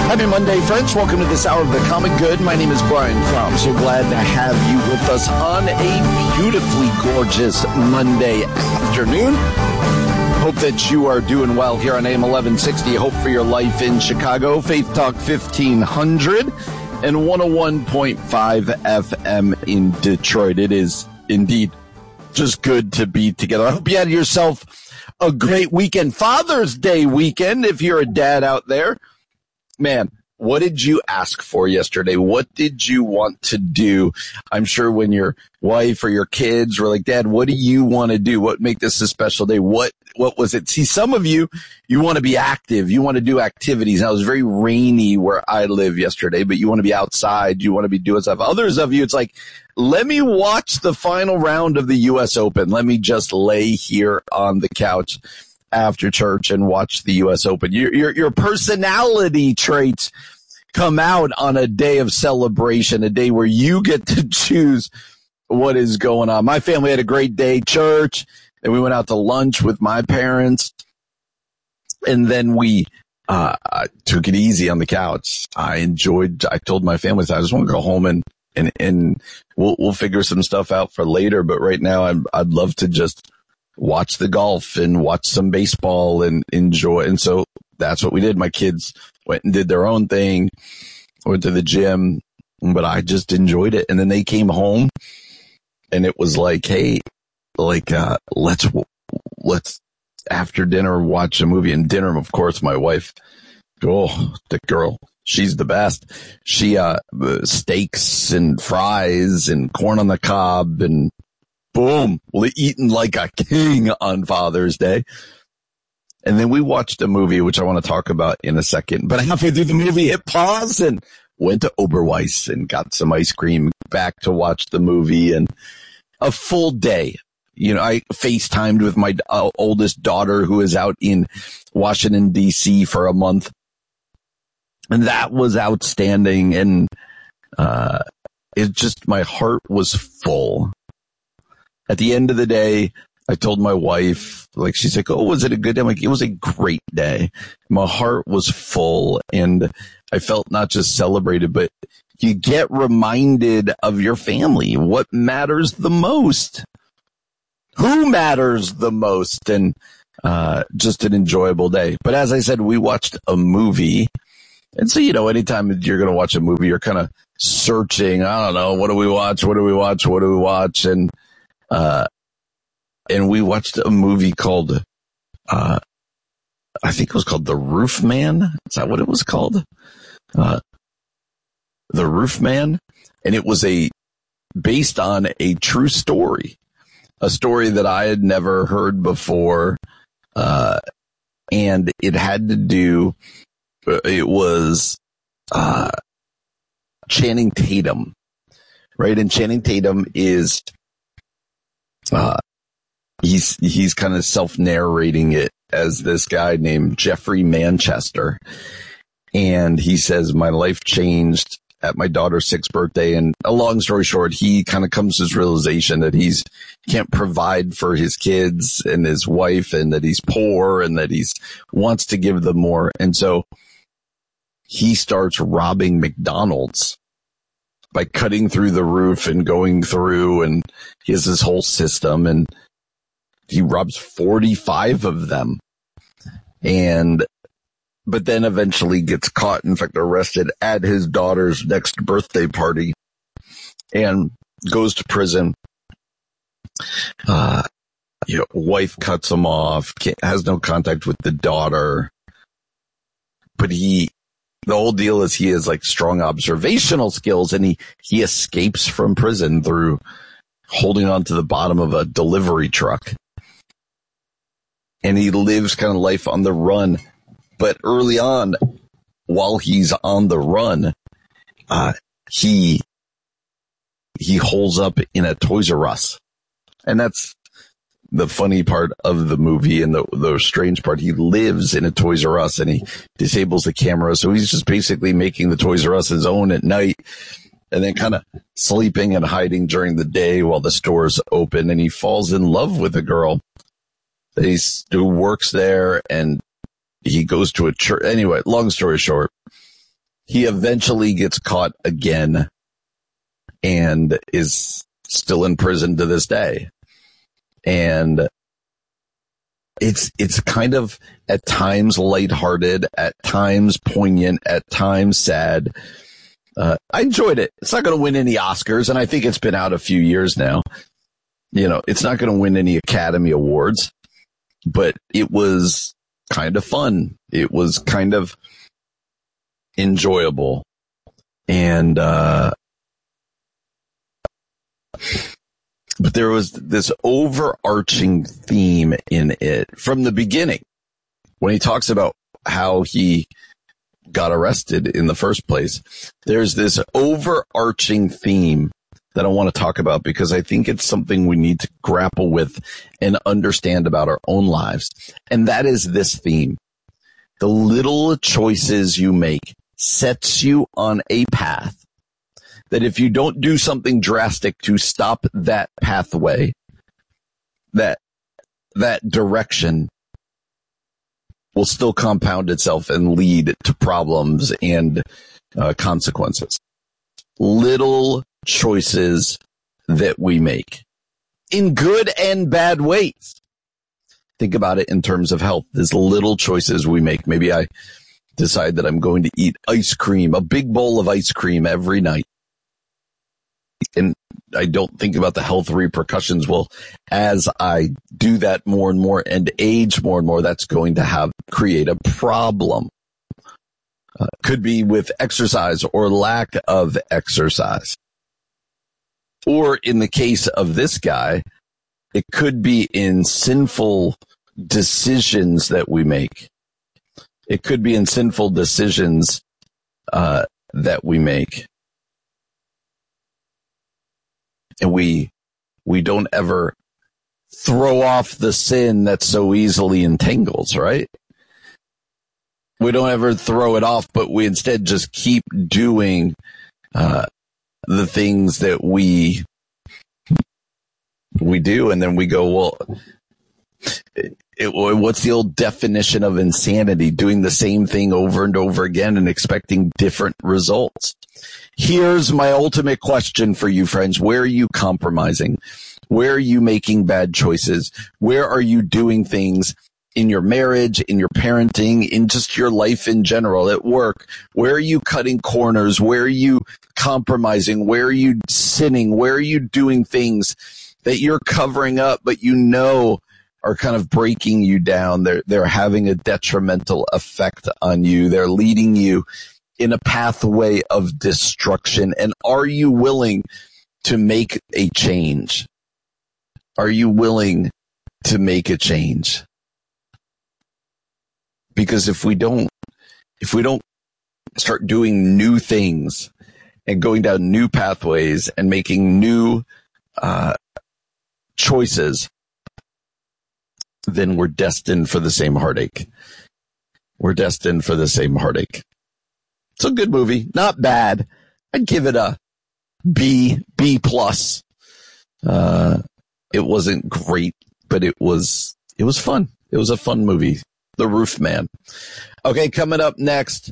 Happy Monday, friends. Welcome to this hour of the Comic Good. My name is Brian Fromm. So glad to have you with us on a beautifully gorgeous Monday afternoon. Hope that you are doing well here on AM 1160. Hope for your life in Chicago. Faith Talk 1500 and 101.5 FM in Detroit. It is indeed just good to be together. I hope you had yourself a great weekend. Father's Day weekend, if you're a dad out there. Man, what did you ask for yesterday? What did you want to do? I'm sure when your wife or your kids were like, Dad, what do you want to do? What make this a special day? What was it? See, some of you want to be active. You want to do activities. Now, it was very rainy where I live yesterday, but you want to be outside. You want to be doing stuff. Others of you, it's like, let me watch the final round of the U.S. Open. Let me just lay here on the couch after church and watch the U.S. Open. Your personality traits come out on a day of celebration, a day where you get to choose what is going on. My family had a great day, church, and we went out to lunch with my parents, and then we took it easy on the couch. I told my family, I just want to go home and we'll figure some stuff out for later, but right now I'd love to just watch the golf and watch some baseball and enjoy. And so that's what we did. My kids went and did their own thing, went to the gym, but I just enjoyed it. And then they came home and it was like, hey, let's after dinner watch a movie. And dinner, of course, my wife, the girl, she's the best. She, steaks and fries and corn on the cob and boom, eating like a king on Father's Day. And then we watched a movie, which I want to talk about in a second. But halfway through the movie, hit pause and went to Oberweis and got some ice cream, back to watch the movie, and a full day. You know, I FaceTimed with my oldest daughter who is out in Washington, D.C. for a month. And that was outstanding. And my heart was full. At the end of the day, I told my wife, she's like, oh, was it a good day? I'm like, it was a great day. My heart was full and I felt not just celebrated, but you get reminded of your family. What matters the most? Who matters the most? And, just an enjoyable day. But as I said, we watched a movie. And so, anytime you're going to watch a movie, you're kind of searching. I don't know. What do we watch? And we watched a movie called, I think it was called The Roof Man. Is that what it was called? The Roof Man. And it was based on a true story, a story that I had never heard before. And it had to do, it was, Channing Tatum, right? And Channing Tatum is, he's kind of self-narrating it as this guy named Jeffrey Manchester. And he says, my life changed at my daughter's 6th birthday. And a long story short, he kind of comes to his realization that can't provide for his kids and his wife, and that he's poor and that wants to give them more. And so he starts robbing McDonald's by cutting through the roof and going through, and he has this whole system, and he robs 45 of them. But then eventually gets caught, in fact, arrested at his daughter's next birthday party and goes to prison. Wife cuts him off, has no contact with the daughter, but the whole deal is he has strong observational skills, and he escapes from prison through holding on to the bottom of a delivery truck. And he lives kind of life on the run. But early on, while he's on the run, he holes up in a Toys R Us. And that's the funny part of the movie, and the strange part. He lives in a Toys R Us and he disables the camera. So he's just basically making the Toys R Us his own at night, and then kind of sleeping and hiding during the day while the store's open. And he falls in love with a girl who works there, and he goes to a church. Anyway, long story short, he eventually gets caught again and is still in prison to this day. And it's kind of at times lighthearted, at times poignant, at times sad. I enjoyed it. It's not going to win any Oscars, and I think it's been out a few years now. It's not going to win any Academy Awards, but it was kind of fun. It was kind of enjoyable. And, but there was this overarching theme in it from the beginning when he talks about how he got arrested in the first place. There's this overarching theme that I want to talk about because I think it's something we need to grapple with and understand about our own lives. And that is this theme. The little choices you make sets you on a path that if you don't do something drastic to stop that pathway, that direction will still compound itself and lead to problems and consequences. Little choices that we make in good and bad ways. Think about it in terms of health. There's little choices we make. Maybe I decide that I'm going to eat ice cream, a big bowl of ice cream every night. And I don't think about the health repercussions. Well, as I do that more and more and age more and more, that's going to create a problem. Could be with exercise or lack of exercise. Or in the case of this guy, it could be in sinful decisions that we make. It could be in sinful decisions that we make. And we don't ever throw off the sin that so easily entangles, right? We don't ever throw it off, but we instead just keep doing the things that we do, and then we go, well, what's the old definition of insanity? Doing the same thing over and over again and expecting different results. Here's my ultimate question for you, friends. Where are you compromising? Where are you making bad choices? Where are you doing things in your marriage, in your parenting, in just your life in general, at work? Where are you cutting corners? Where are you compromising? Where are you sinning? Where are you doing things that you're covering up, but are kind of breaking you down? They're having a detrimental effect on you. They're leading you in a pathway of destruction. And are you willing to make a change? Are you willing to make a change? Because if we don't start doing new things and going down new pathways and making new choices, then we're destined for the same heartache. We're destined for the same heartache. It's a good movie. Not bad. I'd give it a B+. It wasn't great, but it was fun. It was a fun movie. The Roof Man. Okay, coming up next,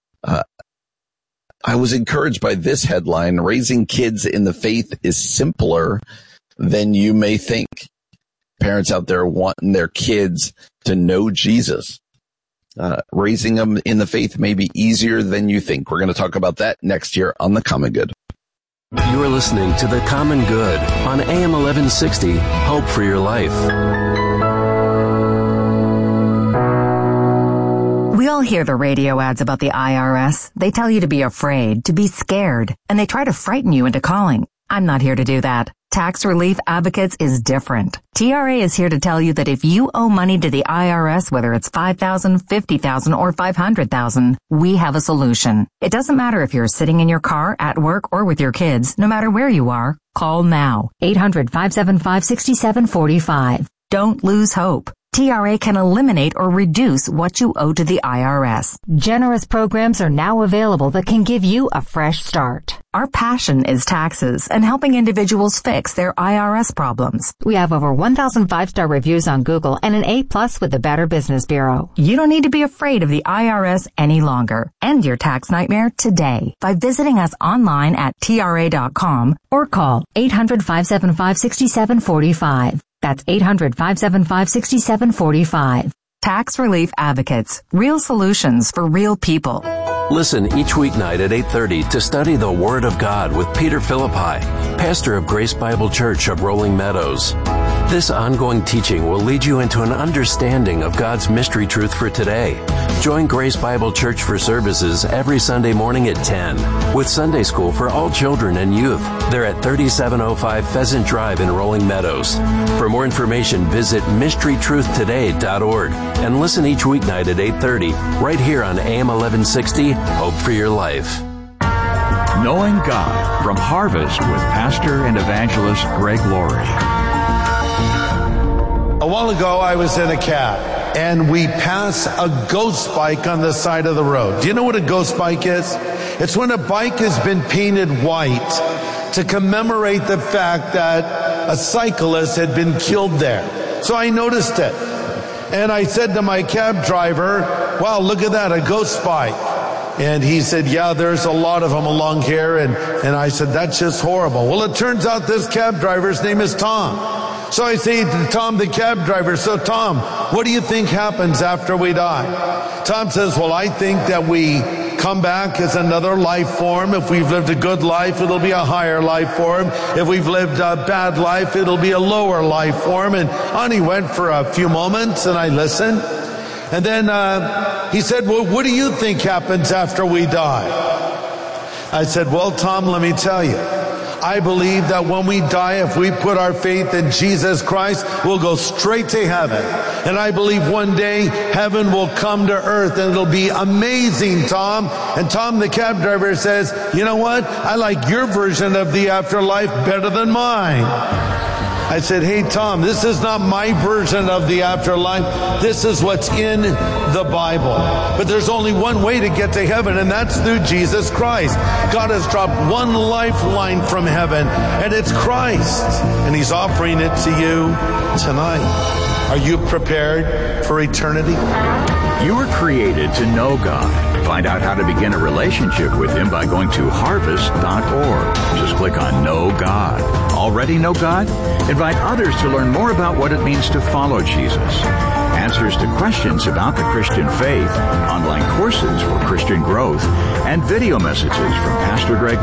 I was encouraged by this headline. Raising kids in the faith is simpler than you may think. Parents out there wanting their kids to know Jesus. Raising them in the faith may be easier than you think. We're going to talk about that next year on The Common Good. You are listening to The Common Good on AM 1160, Hope for Your Life. We all hear the radio ads about the IRS. They tell you to be afraid, to be scared, and they try to frighten you into calling. I'm not here to do that. Tax Relief Advocates is different. TRA is here to tell you that if you owe money to the IRS, whether it's $5,000, $50,000, or $500,000, we have a solution. It doesn't matter if you're sitting in your car, at work, or with your kids. No matter where you are, call now. 800-575-6745. Don't lose hope. TRA can eliminate or reduce what you owe to the IRS. Generous programs are now available that can give you a fresh start. Our passion is taxes and helping individuals fix their IRS problems. We have over 1,000 5-star reviews on Google and an A+ with the Better Business Bureau. You don't need to be afraid of the IRS any longer. End your tax nightmare today by visiting us online at TRA.com or call 800-575-6745. That's 800-575-6745. Tax Relief Advocates. Real solutions for real people. Listen each weeknight at 8:30 to study the Word of God with Peter Philippi, pastor of Grace Bible Church of Rolling Meadows. This ongoing teaching will lead you into an understanding of God's mystery truth for today. Join Grace Bible Church for services every Sunday morning at 10, with Sunday school for all children and youth. They're at 3705 Pheasant Drive in Rolling Meadows. For more information, visit mysterytruthtoday.org and listen each weeknight at 8:30 right here on AM 1160, Hope for Your Life. Knowing God from Harvest with Pastor and Evangelist Greg Laurie. A while ago, I was in a cab, and we passed a ghost bike on the side of the road. Do you know what a ghost bike is? It's when a bike has been painted white to commemorate the fact that a cyclist had been killed there. So I noticed it, and I said to my cab driver, "Wow, look at that, a ghost bike." And he said, "Yeah, there's a lot of them along here." And I said, "That's just horrible." Well, it turns out this cab driver's name is Tom. So I say to Tom, the cab driver, "So Tom, what do you think happens after we die?" Tom says, "Well, I think that we come back as another life form. If we've lived a good life, it'll be a higher life form. If we've lived a bad life, it'll be a lower life form." And on he went for a few moments, and I listened. And then he said, "Well, what do you think happens after we die?" I said, "Well, Tom, let me tell you. I believe that when we die, if we put our faith in Jesus Christ, we'll go straight to heaven. And I believe one day heaven will come to earth, and it'll be amazing, Tom." And Tom, the cab driver, says, "You know what? I like your version of the afterlife better than mine." I said, "Hey, Tom, this is not my version of the afterlife. This is what's in the Bible. But there's only one way to get to heaven, and that's through Jesus Christ. God has dropped one lifeline from heaven, and it's Christ. And He's offering it to you tonight. Are you prepared for eternity?" You were created to know God. Find out how to begin a relationship with Him by going to harvest.org. Just click on Know God. Already know God? Invite others to learn more about what it means to follow Jesus. Answers to questions about the Christian faith, online courses for Christian growth, and video messages from Pastor Greg